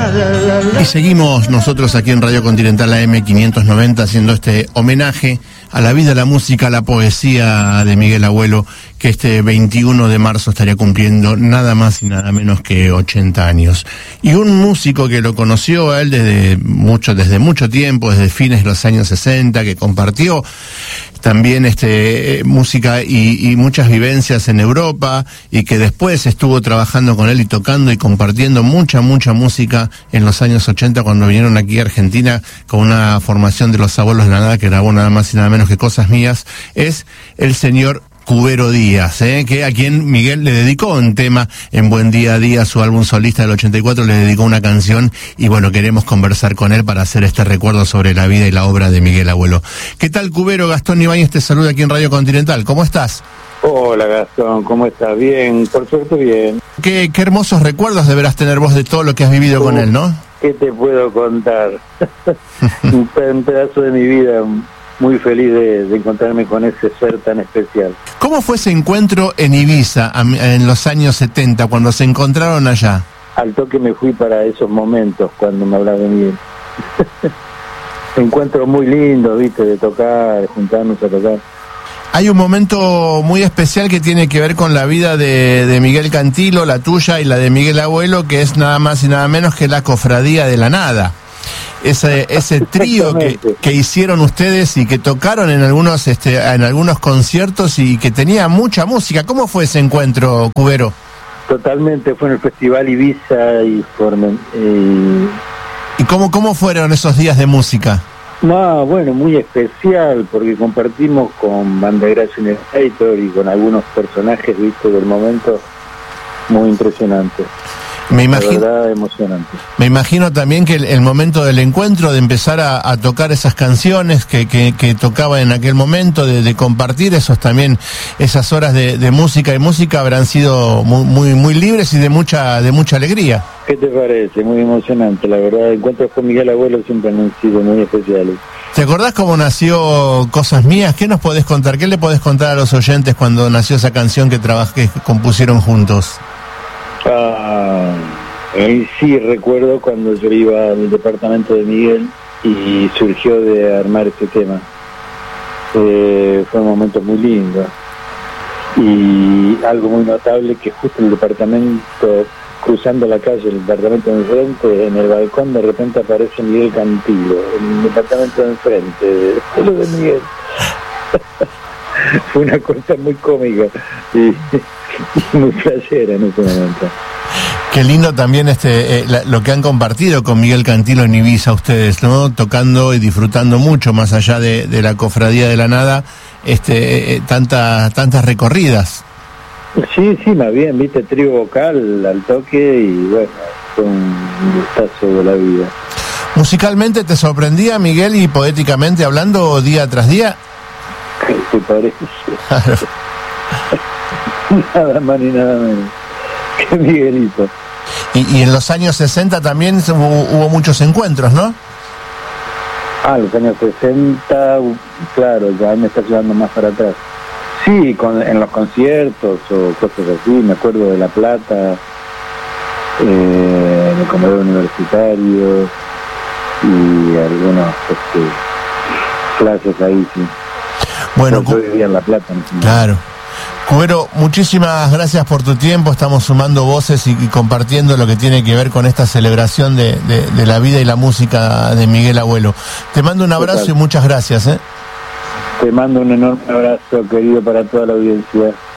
Y seguimos nosotros aquí en Radio Continental AM 590 haciendo este homenaje a la vida, a la música, a la poesía de Miguel Abuelo, que este 21 de marzo estaría cumpliendo nada más y nada menos que 80 años. Y un músico que lo conoció a él desde mucho tiempo, desde fines de los años 60, que compartió también música y muchas vivencias en Europa, y que después estuvo trabajando con él y tocando y compartiendo mucha música en los años 80 cuando vinieron aquí a Argentina con una formación de los Abuelos de la Nada que grabó nada más y nada menos que Cosas Mías, es el señor Cubero Díaz, que a quien Miguel le dedicó un tema en Buen Día a Día, su álbum solista del 84, le dedicó una canción, y bueno, queremos conversar con él para hacer este recuerdo sobre la vida y la obra de Miguel Abuelo. ¿Qué tal, Cubero? Gastón Ibáñez te saluda aquí en Radio Continental. ¿Cómo estás? Hola, Gastón, ¿cómo estás? Bien, por suerte bien. Qué hermosos recuerdos deberás tener vos de todo lo que has vivido con él, ¿no? ¿Qué te puedo contar? Un pedazo de mi vida. Muy feliz de encontrarme con ese ser tan especial. ¿Cómo fue ese encuentro en Ibiza en los años 70, cuando se encontraron allá? Al toque me fui para esos momentos cuando me hablaba de Miguel. Encuentro muy lindo, viste, de tocar, de juntarnos a tocar. Hay un momento muy especial que tiene que ver con la vida de Miguel Cantilo, la tuya y la de Miguel Abuelo, que es nada más y nada menos que la Cofradía de la Nada. Ese trío que hicieron ustedes y que tocaron en algunos conciertos y que tenía mucha música. ¿Cómo fue ese encuentro, Cubero? Totalmente, fue en el Festival Ibiza y ¿Y cómo fueron esos días de música? Bueno, muy especial, porque compartimos con Banderas Generator y con algunos personajes, viste, del momento, muy impresionante. Me imagino, la verdad, emocionante. Me imagino también que el momento del encuentro, de empezar a tocar esas canciones que tocaba en aquel momento, de compartir esas horas de música y música, habrán sido muy libres y de mucha alegría. ¿Qué te parece? Muy emocionante, la verdad. Encuentros con Miguel Abuelo siempre han sido muy especiales. ¿Te acordás cómo nació Cosas Mías? ¿Qué nos podés contar? ¿Qué le podés contar a los oyentes cuando nació esa canción que compusieron juntos? Sí, recuerdo cuando yo iba al departamento de Miguel y surgió de armar este tema. Fue un momento muy lindo y algo muy notable, que justo en el departamento, cruzando la calle, el departamento de enfrente, en el balcón de repente aparece Miguel Cantilo, en el departamento de enfrente, lo de Miguel. Fue una cosa muy cómica y muy flashera en ese momento. Qué lindo también lo que han compartido con Miguel Cantilo en Ibiza ustedes, ¿no? Tocando y disfrutando mucho, más allá de la Cofradía de la Nada, tantas recorridas. Sí, más bien, viste, trío vocal al toque, y bueno, fue un gustazo de la vida. ¿Musicalmente te sorprendía, Miguel, y poéticamente hablando día tras día? ¿Qué te parece? Claro. Nada más ni nada menos que Miguelito. Y en los años 60 también hubo muchos encuentros, ¿no? Los años 60, claro, ya me está llevando más para atrás. Sí, en los conciertos o cosas así, me acuerdo de La Plata, en el comedor universitario y algunos clases ahí, sí. Bueno, yo vivía en La Plata. Claro. Cubero, muchísimas gracias por tu tiempo. Estamos sumando voces y compartiendo lo que tiene que ver con esta celebración de la vida y la música de Miguel Abuelo. Te mando un abrazo y muchas gracias. Te mando un enorme abrazo, querido, para toda la audiencia.